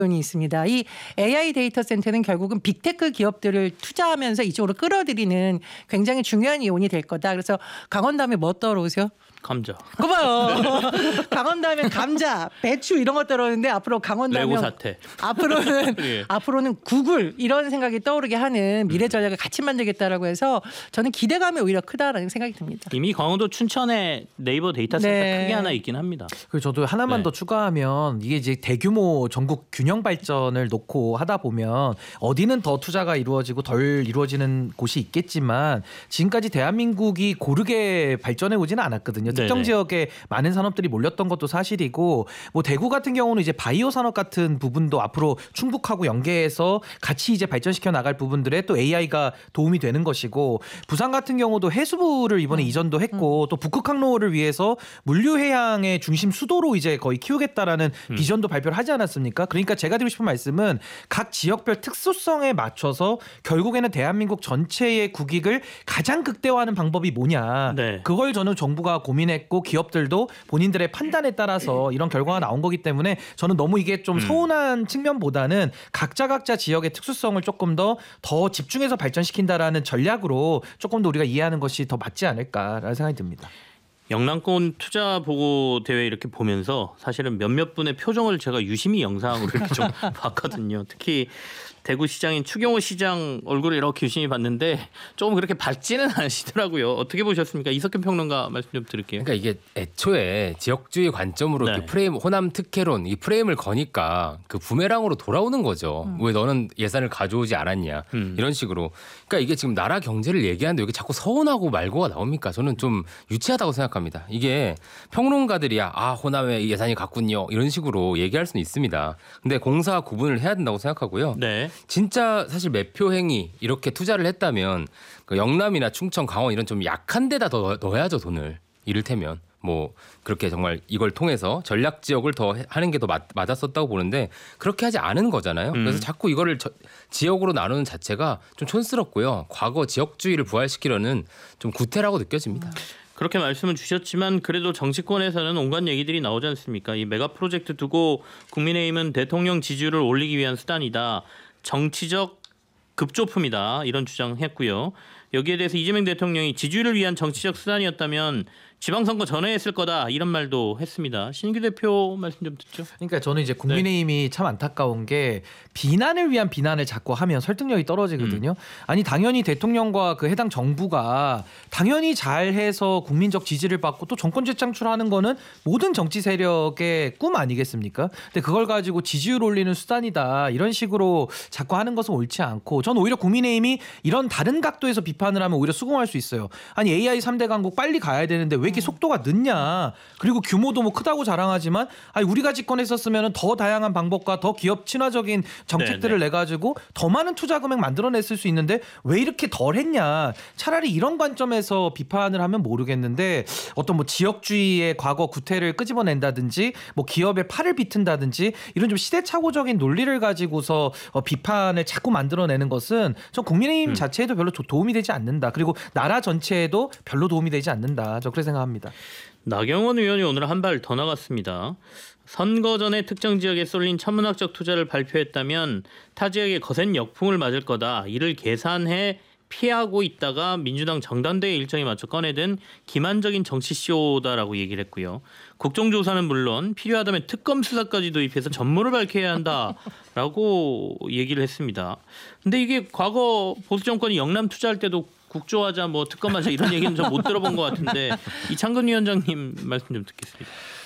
이 있습니다. 이 AI 데이터 센터는 결국은 빅테크 기업들을 투자하면서 이쪽으로 끌어들이는 굉장히 중요한 이온이 될 거다. 그래서 강원 다음에 뭐 떠오르세요? 감자. 그거 봐요. 강원 다음에 감자, 배추 이런 것 떠오르는데 앞으로 강원 다음에 레고 사태. 앞으로는 예. 앞으로는 구글 이런 생각이 떠오르게 하는 미래 전략을 같이 만들겠다라고 해서 저는 기대감이 오히려 크다라는 생각이 듭니다. 이미 강원도 춘천에 네이버 데이터 센터 네. 크게 하나 있긴 합니다. 그리고 저도 하나만 네. 더 추가하면 이게 이제 대규모 전국 균형 발전을 놓고 하다 보면 어디는 더 투자가 이루어지고 덜 이루어지는 곳이 있겠지만 지금까지 대한민국이 고르게 발전해 오지는 않았거든요. 특정 네네. 지역에 많은 산업들이 몰렸던 것도 사실이고 뭐 대구 같은 경우는 이제 바이오 산업 같은 부분도 앞으로 충북하고 연계해서 같이 이제 발전시켜 나갈 부분들에 또 AI가 도움이 되는 것이고 부산 같은 경우도 해수부를 이번에 이전도 했고 또 북극 항로를 위해서 물류해양의 중심 수도로 이제 거의 키우겠다라는 비전도 발표를 하지 않았습니까? 그러니까 제가 드리고 싶은 말씀은 각 지역별 특수성에 맞춰서 결국에는 대한민국 전체의 국익을 가장 극대화하는 방법이 뭐냐. 네. 그걸 저는 정부가 고민했고 기업들도 본인들의 판단에 따라서 이런 결과가 나온 거기 때문에 저는 너무 이게 좀 서운한 측면보다는 각자 지역의 특수성을 조금 더 집중해서 발전시킨다라는 전략으로 조금 더 우리가 이해하는 것이 더 맞지 않을까라는 생각이 듭니다. 영남권 투자 보고 대회 이렇게 보면서 사실은 몇몇 분의 표정을 제가 유심히 영상으로 이렇게 좀 봤거든요. 특히 대구시장인 추경호 시장 얼굴을 이렇게 유심히 봤는데 조금 그렇게 밝지는 않으시더라고요. 어떻게 보셨습니까? 이석현 평론가 말씀 좀 드릴게요. 그러니까 이게 애초에 지역주의 관점으로 네. 이렇게 프레임 호남 특혜론 이 프레임을 거니까 그 부메랑으로 돌아오는 거죠. 왜 너는 예산을 가져오지 않았냐 이런 식으로. 그러니까 이게 지금 나라 경제를 얘기하는데 여기 자꾸 서운하고 말고가 나옵니까? 저는 좀 유치하다고 생각합니다. 이게 평론가들이야 호남에 예산이 갔군요 이런 식으로 얘기할 수는 있습니다. 근데 공사 구분을 해야 된다고 생각하고요. 네. 진짜 사실 매표 행위 이렇게 투자를 했다면 그 영남이나 충청, 강원 이런 좀 약한 데다 더 넣어야죠 돈을. 이를테면 뭐 그렇게 정말 이걸 통해서 전략 지역을 더 하는 게 더 맞았었다고 보는데 그렇게 하지 않은 거잖아요. 그래서 자꾸 이거를 지역으로 나누는 자체가 좀 촌스럽고요. 과거 지역주의를 부활시키려는 좀 구태라고 느껴집니다. 그렇게 말씀을 주셨지만 그래도 정치권에서는 온갖 얘기들이 나오지 않습니까? 이 메가 프로젝트 두고 국민의힘은 대통령 지지율을 올리기 위한 수단이다. 정치적 급조품이다. 이런 주장했고요. 여기에 대해서 이재명 대통령이 지지율을 위한 정치적 수단이었다면 지방선거 전에 했을 거다. 이런 말도 했습니다. 신규 대표 말씀 좀 듣죠. 그러니까 저는 이제 국민의힘이 참 안타까운 게 비난을 위한 비난을 자꾸 하면 설득력이 떨어지거든요. 아니 당연히 대통령과 그 해당 정부가 당연히 잘해서 국민적 지지를 받고 또 정권 재창출하는 거는 모든 정치 세력의 꿈 아니겠습니까? 근데 그걸 가지고 지지율 올리는 수단이다 이런 식으로 자꾸 하는 것은 옳지 않고 저는 오히려 국민의힘이 이런 다른 각도에서 비판을 하면 오히려 수긍할 수 있어요. 아니 AI 3대 강국 빨리 가야 되는데 왜 이렇게 속도가 늦냐. 그리고 규모도 뭐 크다고 자랑하지만 아니 우리가 집권했었으면 더 다양한 방법과 더 기업 친화적인 정책들을 내가지고 더 많은 투자 금액 만들어냈을 수 있는데 왜 이렇게 덜 했냐. 차라리 이런 관점에서 비판을 하면 모르겠는데 어떤 뭐 지역주의의 과거 구태를 끄집어낸다든지 뭐 기업의 팔을 비튼다든지 이런 좀 시대착오적인 논리를 가지고서 비판을 자꾸 만들어내는 것은 전 국민의힘 자체에도 별로 도움이 되지 않는다. 그리고 나라 전체에도 별로 도움이 되지 않는다. 저 그렇게 생각합니다. 나경원 의원이 오늘 한 발 더 나갔습니다. 선거 전에 특정 지역에 쏠린 천문학적 투자를 발표했다면 타 지역에 거센 역풍을 맞을 거다. 이를 계산해 피하고 있다가 민주당 정당대회 일정에 맞춰 꺼내든 기만적인 정치쇼다라고 얘기를 했고요. 국정조사는 물론 필요하다면 특검 수사까지 도입해서 전모를 밝혀야 한다라고 얘기를 했습니다. 근데 이게 과거 보수 정권이 영남 투자할 때도 국조하자 뭐 특검하자 이런 얘기는 좀 못 들어본 것 같은데 이창근 위원장님 말씀 좀 듣겠습니다.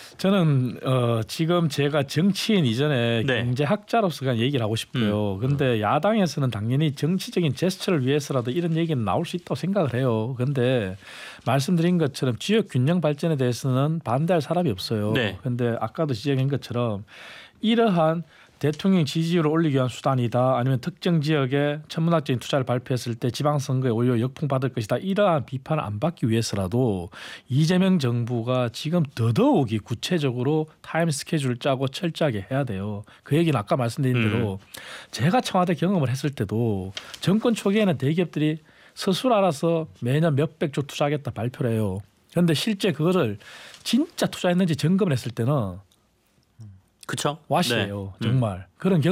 저는 지금 제가 정치인 이전에 경제학자로서 그냥 얘기를 하고 싶고요. 그런데 야당에서는 당연히 정치적인 제스처를 위해서라도 이런 얘기는 나올 수 있다고 생각을 해요. 그런데 말씀드린 것처럼 지역 균형 발전에 대해서는 반대할 사람이 없어요. 그런데 아까도 지적한 것처럼 이러한 대통령 지지율을 올리기 위한 수단이다. 아니면 특정 지역에 천문학적인 투자를 발표했을 때 지방선거에 오히려 역풍받을 것이다. 이러한 비판을 안 받기 위해서라도 이재명 정부가 지금 더더욱이 구체적으로 타임 스케줄을 짜고 철저하게 해야 돼요. 그 얘기는 아까 말씀드린 대로 제가 청와대 경험을 했을 때도 정권 초기에는 대기업들이 스스로 알아서 매년 몇백조 투자하겠다 발표를 해요. 그런데 실제 그거를 진짜 투자했는지 점검을 했을 때는 그렇죠. 와시예요. 정말 그런